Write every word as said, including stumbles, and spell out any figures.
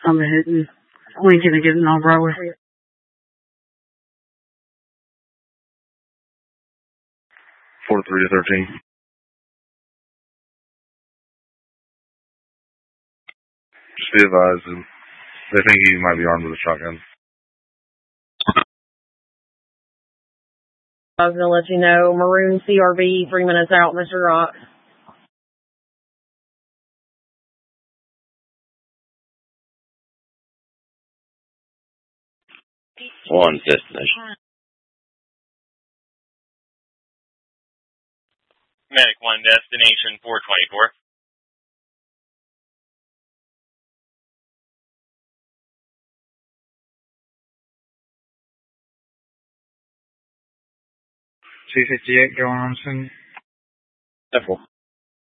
I'm hitting Lincoln and getting on Broadway. four three to thirteen. Just be advised, and they think he might be armed with a shotgun. I was going to let you know, Maroon C R V, three minutes out, Mister Rock. One destination. Medic one, destination four twenty-four. two fifty-eight going on soon. F four.